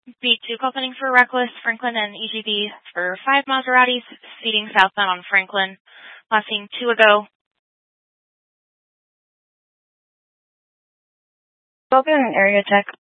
B2 opening for Reckless, Franklin, and EGB for 5 Maseratis, speeding southbound on Franklin. Last seen 2 ago. Open area check